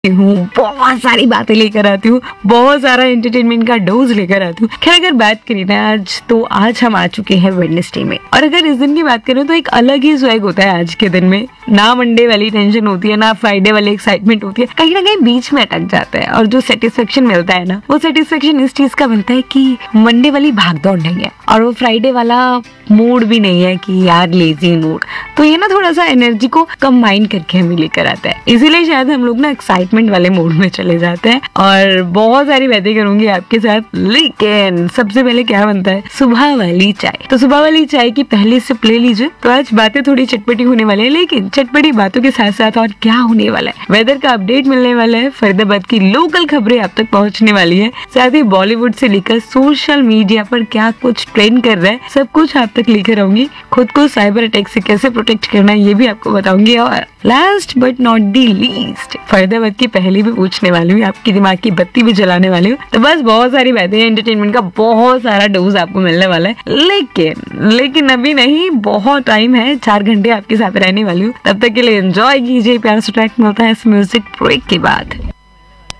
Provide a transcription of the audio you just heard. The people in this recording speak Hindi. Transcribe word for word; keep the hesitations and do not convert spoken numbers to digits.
हूँ, बहुत सारी बातें लेकर आती हूँ, बहुत सारा एंटरटेनमेंट का डोज लेकर आती हूँ। खैर अगर बात करें ना आज, तो आज हम आ चुके हैं वेडनेसडे में, और अगर इस दिन की बात करें तो एक अलग ही स्वैग होता है आज के दिन में। ना मंडे वाली टेंशन होती है, ना फ्राइडे वाली एक्साइटमेंट होती है, कहीं ना कहीं बीच में अटक जाता है। और जो सेटिस्फेक्शन मिलता है ना, वो सेटिस्फेक्शन इस चीज का मिलता है कि मंडे वाली भागदौड़ नहीं है, और वो फ्राइडे वाला मूड भी नहीं है कि यार लेजी मूड। तो ये ना थोड़ा सा एनर्जी को कंबाइन करके हमें लेकर आता है, इसीलिए शायद हम लोग ना एक्साइटमेंट वाले मूड में चले जाते हैं। और बहुत सारी बातें करूंगी आपके साथ, लेकिन सबसे पहले क्या बनता है, सुबह वाली चाय। तो सुबह वाली चाय की पहले सिप ले लीजिए। तो आज बातें थोड़ी चटपटी होने वाली है, लेकिन चटपटी बातों के साथ साथ और क्या होने वाला है, वेदर का अपडेट मिलने वाला है, फरीदाबाद की लोकल खबरें आप तक पहुंचने वाली है, साथ ही बॉलीवुड से लेकर सोशल मीडिया पर क्या कुछ ट्रेंड कर रहा है, सब कुछ आप तक लेकर आऊंगी। खुद को साइबर अटैक से कैसे प्रोटेक्ट करना है ये भी आपको बताऊंगी। और last but not the least, Faridabad की पहली भी पूछने वाली हूँ, आपकी दिमाग की बत्ती भी जलाने वाली हूँ। तो बस बहुत सारी बातें, एंटरटेनमेंट का बहुत सारा डोज आपको मिलने वाला है, लेकिन लेकिन अभी नहीं, बहुत टाइम है, चार घंटे आपके साथ रहने वाली हूँ। तब तक के लिए एंजॉय कीजिए, प्यार से ट्रैक मिलता है इस म्यूजिक ब्रेक के बाद।